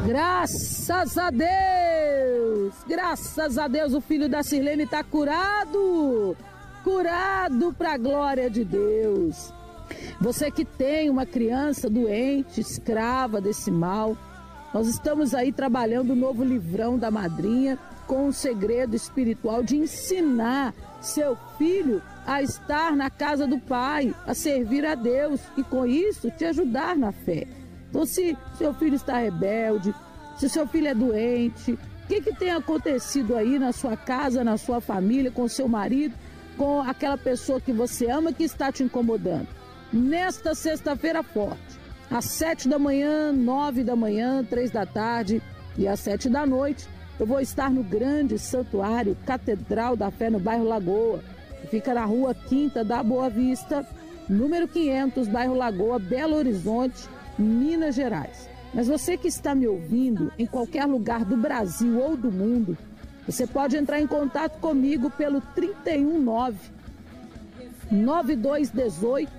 Graças a Deus, o filho da Sirlene está curado para a glória de Deus. Você que tem uma criança doente, escrava desse mal, nós estamos aí trabalhando o novo livrão da madrinha com o segredo espiritual de ensinar seu filho a estar na casa do Pai, a servir a Deus e com isso te ajudar na fé. Então, se seu filho está rebelde, se seu filho é doente, o que tem acontecido aí na sua casa, na sua família, com seu marido, com aquela pessoa que você ama que está te incomodando? Nesta sexta-feira forte, às 7 da manhã, 9 da manhã, 3 da tarde e às 7 da noite, eu vou estar no grande santuário Catedral da Fé no bairro Lagoa, que fica na rua Quinta da Boa Vista, número 500, bairro Lagoa, Belo Horizonte, Minas Gerais. Mas você que está me ouvindo em qualquer lugar do Brasil ou do mundo, você pode entrar em contato comigo pelo 319 9218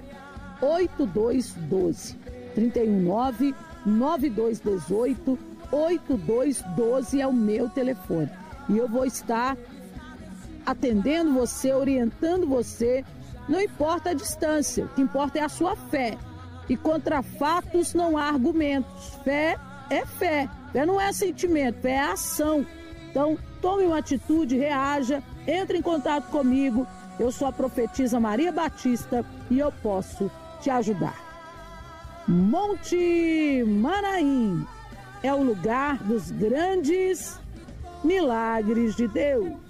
8212. 319 9218 8212 é o meu telefone. E eu vou estar atendendo você, orientando você, não importa a distância, o que importa é a sua fé. E contra fatos não há argumentos. Fé é fé. Fé não é sentimento, fé é ação. Então, tome uma atitude, reaja, entre em contato comigo. Eu sou a profetisa Maria Batista e eu posso te ajudar. Monte Manaim é o lugar dos grandes milagres de Deus.